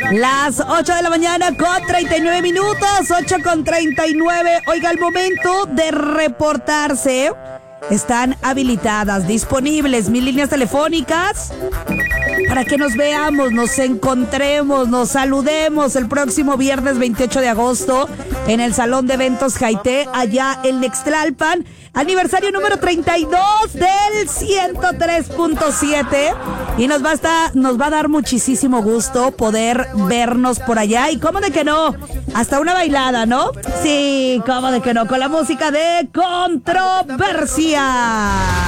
Las 8 de la mañana con 39 minutos, 8 con 39. Oiga, el momento de reportarse. Están habilitadas, disponibles mis líneas telefónicas para que nos veamos, nos encontremos, nos saludemos el próximo viernes 28 de agosto en el Salón de Eventos Jaité, allá en Nextlalpan. Aniversario número 32 del 103.7 y nos va a dar muchísimo gusto poder vernos por allá. Y cómo de que no, hasta una bailada, ¿no? Sí, cómo de que no, con la música de Controversia.